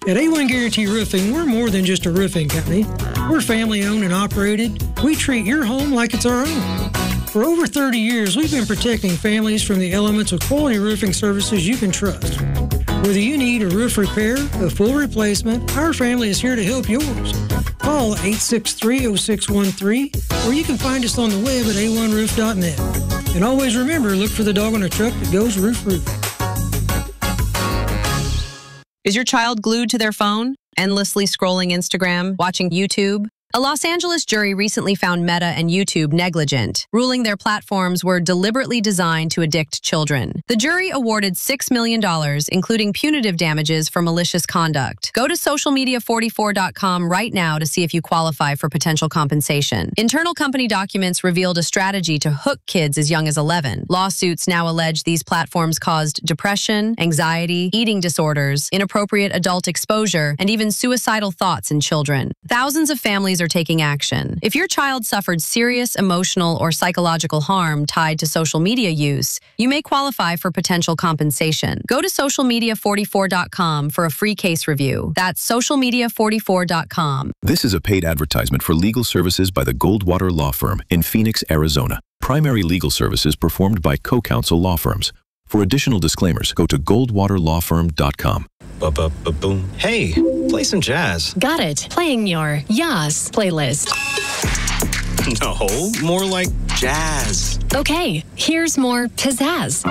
At A1 Guarantee Roofing, we're more than just a roofing company. We're family owned and operated. We treat your home like it's our own. For over 30 years, we've been protecting families from the elements with quality roofing services you can trust. Whether you need a roof repair, a full replacement, our family is here to help yours. Call 863-0613, or you can find us on the web at a1roof.net. And always remember, look for the dog on a truck that goes roof roofing. Is your child glued to their phone, endlessly scrolling Instagram, watching YouTube? A Los Angeles jury recently found Meta and YouTube negligent, ruling their platforms were deliberately designed to addict children. The jury awarded $6 million, including punitive damages for malicious conduct. Go to socialmedia44.com right now to see if you qualify for potential compensation. Internal company documents revealed a strategy to hook kids as young as 11. Lawsuits now allege these platforms caused depression, anxiety, eating disorders, inappropriate adult exposure, and even suicidal thoughts in children. Thousands of families are taking action. If your child suffered serious emotional or psychological harm tied to social media use, you may qualify for potential compensation. Go to socialmedia44.com for a free case review. That's socialmedia44.com. This is a paid advertisement for legal services by the Goldwater Law Firm in Phoenix, Arizona. Primary legal services performed by co-counsel law firms. For additional disclaimers, go to goldwaterlawfirm.com. Boom. Hey, play some jazz. Got it. Playing your Yas playlist. No, more like jazz. Okay, here's more pizzazz.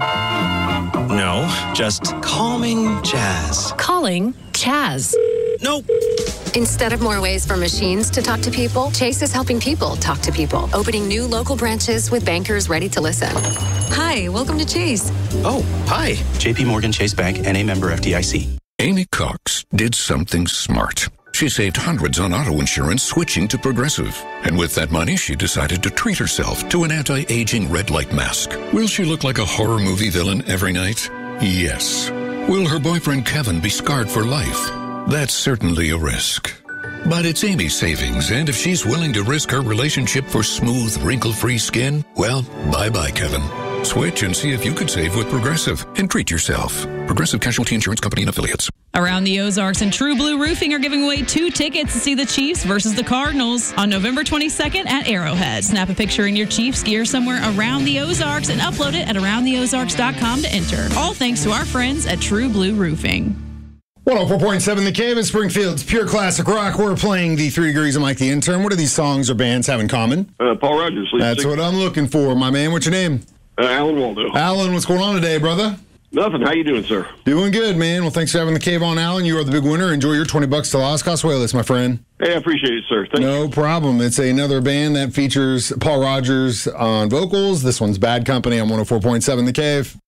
No, just calming jazz. Calling Chaz. Nope. Instead of more ways for machines to talk to people, Chase is helping people talk to people, opening new local branches with bankers ready to listen. Hi, welcome to Chase. Oh, hi. JP Morgan Chase Bank, NA member FDIC. Amy Cox did something smart. She saved hundreds on auto insurance switching to Progressive. And with that money, she decided to treat herself to an anti-aging red light mask. Will she look like a horror movie villain every night? Yes. Will her boyfriend Kevin be scarred for life? That's certainly a risk. But it's Amy's savings, and if she's willing to risk her relationship for smooth, wrinkle-free skin, well, bye-bye, Kevin. Switch and see if you could save with Progressive and treat yourself. Progressive Casualty Insurance Company and Affiliates. Around the Ozarks and True Blue Roofing are giving away 2 tickets to see the Chiefs versus the Cardinals on November 22nd at Arrowhead. Snap a picture in your Chiefs gear somewhere around the Ozarks and upload it at aroundtheozarks.com to enter. All thanks to our friends at True Blue Roofing. 104.7 The Cave in Springfield's pure classic rock. We're playing the 3 Degrees of Mike the Intern. What do these songs or bands have in common? Paul Rogers. That's what I'm looking for, my man. What's your name? Alan Waldo. Alan, what's going on today, brother? Nothing. How you doing, sir? Doing good, man. Well, thanks for having the Cave on, Alan. You are the big winner. Enjoy your $20 to Las Casuelas, my friend. Hey, I appreciate it, sir. Thank No you. problem. It's another band that features Paul Rogers on vocals. This one's Bad Company on 104.7 The Cave.